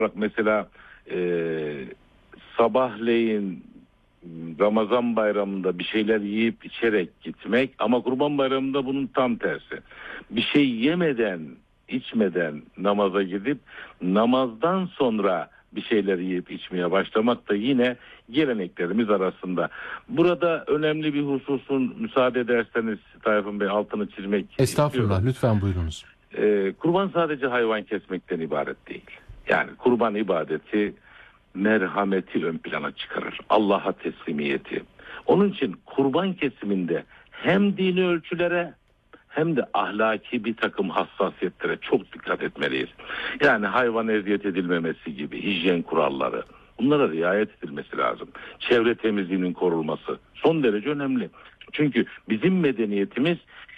Bak mesela e, sabahleyin Ramazan bayramında bir şeyler yiyip içerek gitmek, ama Kurban Bayramı'nda bunun tam tersi. Bir şey yemeden, içmeden namaza gidip namazdan sonra bir şeyler yiyip içmeye başlamak da yine geleneklerimiz arasında. Burada önemli bir hususun, müsaade ederseniz Tayfun Bey, altını çizmek Estağfurullah, istiyorum. lütfen buyurunuz. Kurban sadece hayvan kesmekten ibaret değil. Yani kurban ibadeti merhameti ön plana çıkarır. Allah'a teslimiyeti. Onun için kurban kesiminde hem dini ölçülere hem de ahlaki bir takım hassasiyetlere çok dikkat etmeliyiz. Yani hayvan eziyet edilmemesi gibi hijyen kuralları, bunlara riayet edilmesi lazım. Çevre temizliğinin korunması son derece önemli. Çünkü bizim medeniyetimiz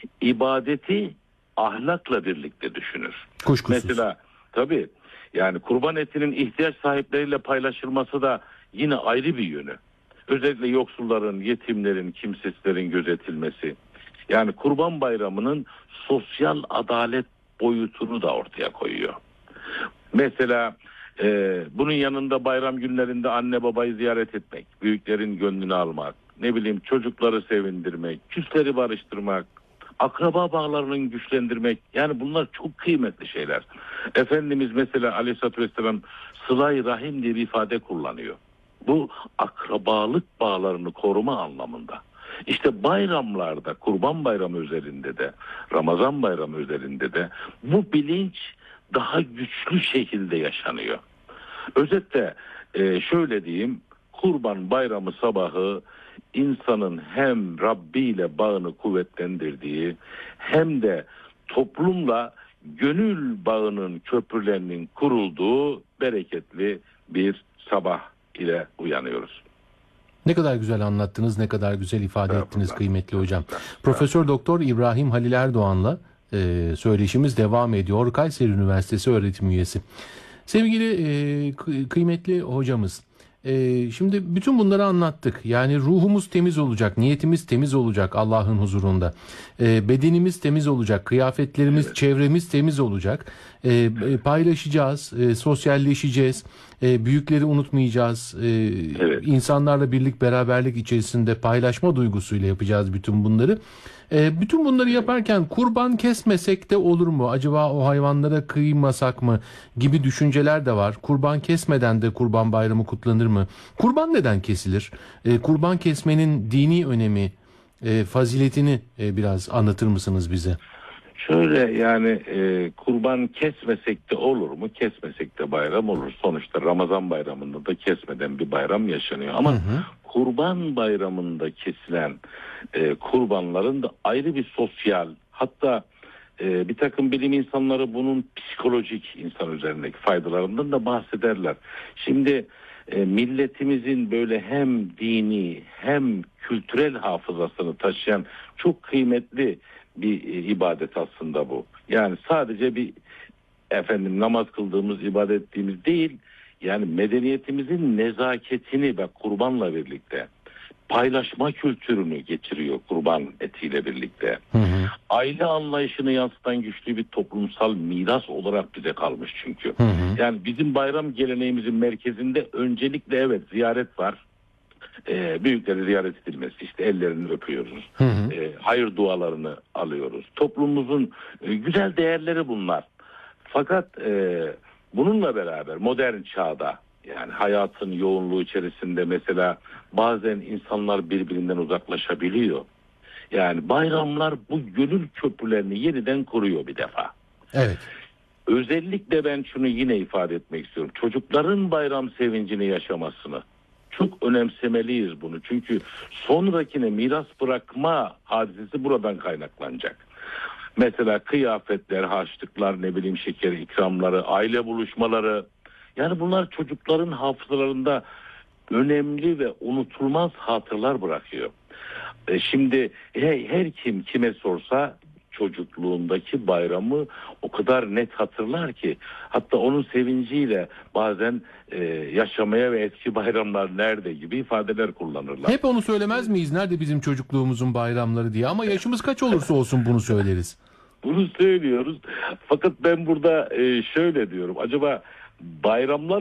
ibadeti ahlakla birlikte düşünür. Kuşkusuz. Mesela tabii yani kurban etinin ihtiyaç sahipleriyle paylaşılması da yine ayrı bir yönü. Özellikle yoksulların, yetimlerin, kimsesizlerin gözetilmesi. Yani Kurban Bayramı'nın sosyal adalet boyutunu da ortaya koyuyor. Mesela bunun yanında bayram günlerinde anne babayı ziyaret etmek, büyüklerin gönlünü almak, ne bileyim çocukları sevindirmek, küsleri barıştırmak, akraba bağlarını güçlendirmek, yani bunlar çok kıymetli şeyler. Efendimiz mesela Aleyhisselatü Vesselam sıla-i rahim diye bir ifade kullanıyor. Bu akrabalık bağlarını koruma anlamında. İşte bayramlarda, Kurban Bayramı üzerinde de, Ramazan Bayramı üzerinde de bu bilinç daha güçlü şekilde yaşanıyor. Özetle şöyle diyeyim, Kurban Bayramı sabahı insanın hem Rabbi ile bağını kuvvetlendirdiği hem de toplumla gönül bağının köprülerinin kurulduğu bereketli bir sabah ile uyanıyoruz. Ne kadar güzel anlattınız, ne kadar güzel ifade ettiniz kıymetli hocam. Estağfurullah. Profesör Doktor İbrahim Halil Erdoğan'la söyleşimiz devam ediyor. Kayseri Üniversitesi öğretim üyesi. Sevgili kıymetli hocamız, şimdi bütün bunları anlattık. Yani ruhumuz temiz olacak, niyetimiz temiz olacak Allah'ın huzurunda. Bedenimiz temiz olacak, kıyafetlerimiz, Evet. çevremiz temiz olacak. Paylaşacağız, sosyalleşeceğiz, büyükleri unutmayacağız. Evet. İnsanlarla birlik, beraberlik içerisinde paylaşma duygusuyla yapacağız bütün bunları. Bütün bunları yaparken kurban kesmesek de olur mu? Acaba o hayvanlara kıymasak mı? Gibi düşünceler de var. Kurban kesmeden de Kurban Bayramı kutlanır mı? Kurban neden kesilir? Kurban kesmenin dini önemi, faziletini biraz anlatır mısınız bize? Şöyle yani kurban kesmesek de olur mu? Kesmesek de bayram olur. Sonuçta Ramazan bayramında da kesmeden bir bayram yaşanıyor. Ama Kurban Bayramı'nda kesilen kurbanların da ayrı bir sosyal, hatta bir takım bilim insanları bunun psikolojik insan üzerindeki faydalarından da bahsederler. Şimdi milletimizin böyle hem dini hem kültürel hafızasını taşıyan çok kıymetli bir ibadet aslında bu. Yani sadece bir namaz kıldığımız, ibadet ettiğimiz değil, yani medeniyetimizin nezaketini ve kurbanla birlikte paylaşma kültürünü getiriyor kurban etiyle birlikte. Aile anlayışını yansıtan güçlü bir toplumsal miras olarak bize kalmış çünkü. Yani bizim bayram geleneğimizin merkezinde öncelikle evet ziyaret var. Büyükleri ziyaret edilmesi, işte ellerini öpüyoruz. Hayır dualarını alıyoruz. Toplumumuzun güzel değerleri bunlar. Fakat bununla beraber modern çağda, yani hayatın yoğunluğu içerisinde mesela bazen insanlar birbirinden uzaklaşabiliyor. Yani bayramlar bu gönül köprülerini yeniden kuruyor bir defa. Evet. Özellikle ben şunu yine ifade etmek istiyorum. Çocukların bayram sevincini yaşamasını çok önemsemeliyiz bunu. Çünkü sonrakine miras bırakma hadisesi buradan kaynaklanacak. Mesela kıyafetler, harçlıklar, ne bileyim şeker ikramları, aile buluşmaları. Yani bunlar çocukların hafızalarında önemli ve unutulmaz hatıralar bırakıyor. Şimdi her kim kime sorsa çocukluğundaki bayramı o kadar net hatırlar ki, hatta onun sevinciyle bazen yaşamaya ve eski bayramlar nerede gibi ifadeler kullanırlar. Hep onu söylemez miyiz? Nerede bizim çocukluğumuzun bayramları diye? Ama yaşımız kaç olursa olsun bunu söyleriz. Bunu söylüyoruz. Fakat ben burada şöyle diyorum. Acaba bayramlar